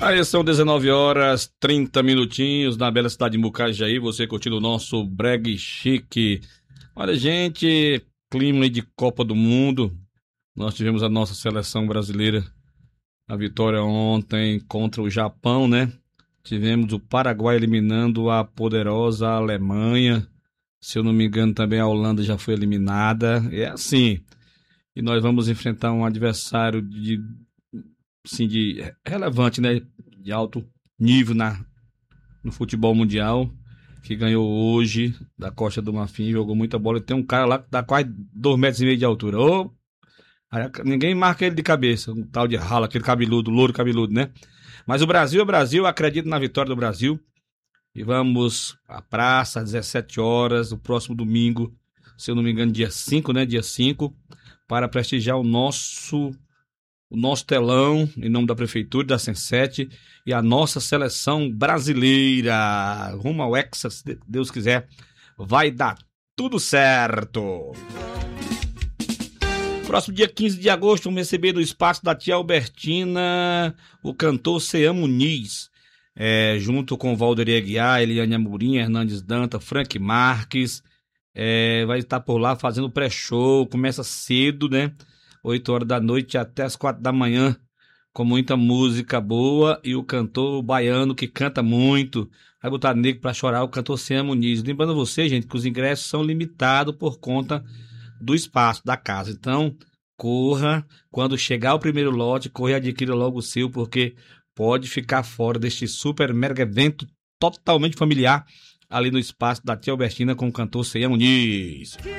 Aí são 19 horas, 30 minutinhos na bela cidade de Mucajaí, você curtindo o nosso Brega Chique. Olha, gente, clima aí de Copa do Mundo. Nós tivemos a nossa seleção brasileira, a vitória ontem contra o Japão, né? Tivemos o Paraguai eliminando a poderosa Alemanha. Se eu não me engano, também a Holanda já foi eliminada. É assim. E nós vamos enfrentar um adversário de relevante, né? De alto nível no futebol mundial, que ganhou hoje da Costa do Marfim, jogou muita bola. E tem um cara lá que dá quase 2,5 metros de altura. Ô, ninguém marca ele de cabeça, um tal de rala, aquele cabeludo, louro cabeludo, né? Mas o Brasil é Brasil, acredito na vitória do Brasil. E vamos à praça às 17 horas, no próximo domingo, se eu não me engano, dia 5, né? Dia 5, para prestigiar o nosso telão, em nome da Prefeitura, da Senset, e a nossa seleção brasileira. Rumo ao Hexa, se Deus quiser, vai dar tudo certo. Próximo dia 15 de agosto, vamos receber do espaço da tia Albertina o cantor Cean Muniz, junto com Valdeir Aguiar, Eliane Amorim, Hernandes Danta, Frank Marques, vai estar por lá fazendo pré-show, começa cedo, né? 8 horas da noite até as 4 da manhã, com muita música boa, e o cantor baiano que canta muito, vai botar negro pra chorar, o cantor Cean Muniz. Lembrando você, gente, que os ingressos são limitados por conta do espaço da casa. Então, corra, quando chegar o primeiro lote, corra e adquira logo o seu, porque pode ficar fora deste super mega evento totalmente familiar, ali no espaço da tia Albertina com o cantor Cean Muniz.